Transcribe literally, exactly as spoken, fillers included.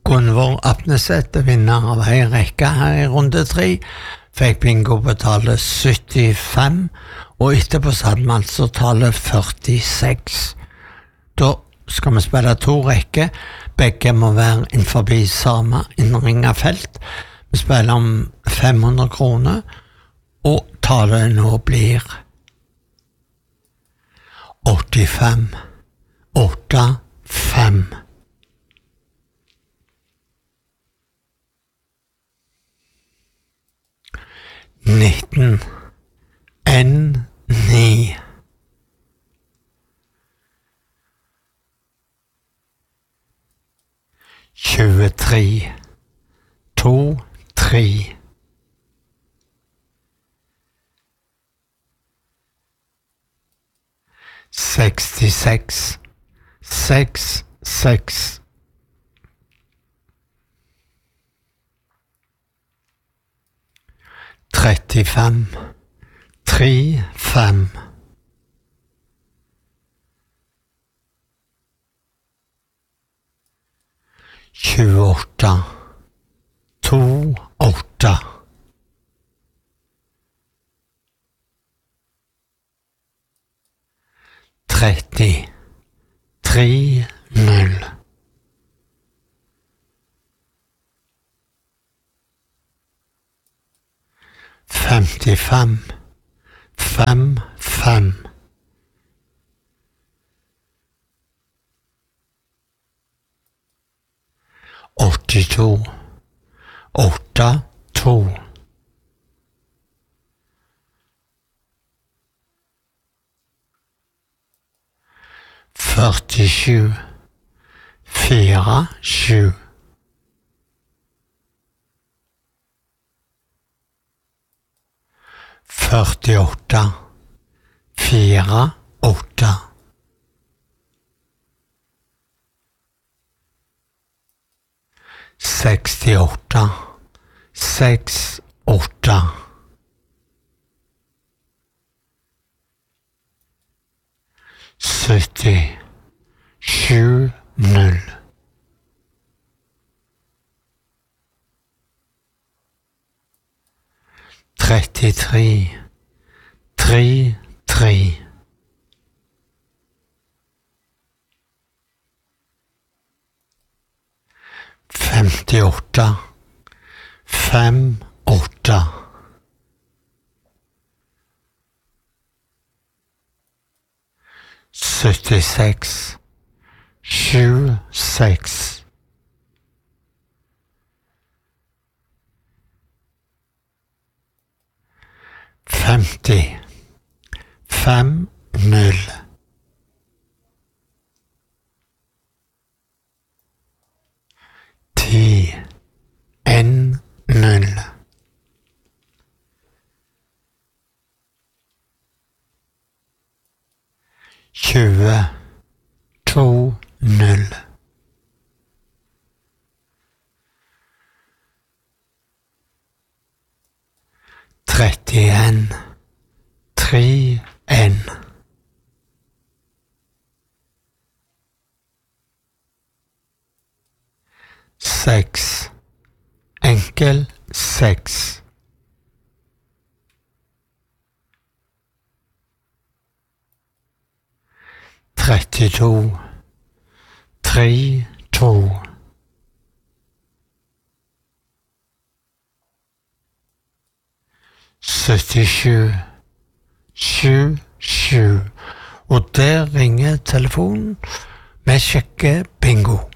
Gunvor Apneset er vinner av en rekke her i runde tre. Fikk bingo på tallet syttifem, og etterpå så hadde vi altså tallet førtiseks. Da skal vi spille to rekker. Begge må være innenfor samme innringet felt. Vi spiller om fem hundre kroner, og tallet nå blir åttifem, åtte, fem. nitten, N, ni. tjuetre, to, tre. sekstiseks, seks, seks. trettifem, tre, fem. tjueåtte, to, åtte. tretti, tre, null. femtifem, fem, fem. åttito, åtte, to. førtisju, fire, sju. førtiåtte, fire, åtte. sekstiåtte, seks, åtte. sytti, sju, null. trettitre, tre, tre. femtiåtte, fem, åtte. syttiseks, sju, seks. femti, fem, null. ti, N, null. tjue, to, null. trettien, tre, en. seks, enkel, seks. trettito, tre, to. syttisju, sju, sju. Og der ringer telefonen. Vi sjekker bingo.